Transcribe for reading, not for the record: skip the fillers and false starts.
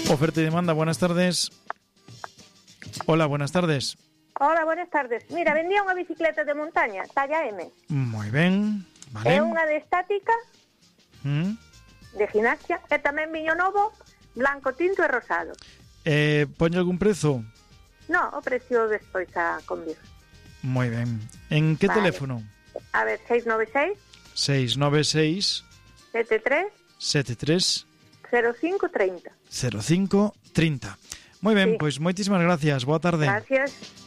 Oferta y demanda, buenas tardes. Hola, buenas tardes. Hola, buenas tardes. Mira, vendía unha bicicleta de montaña, talla M. Moi ben, vale. É unha de estática, de gimnasia, e tamén viño novo, blanco, tinto e rosado. Poño algún prezo? No, o precio despois a convir. Moi ben. En que teléfono? A ver, 696 696 73 0530. 0530. Moi ben, pois moitísimas gracias. Boa tarde. Gracias.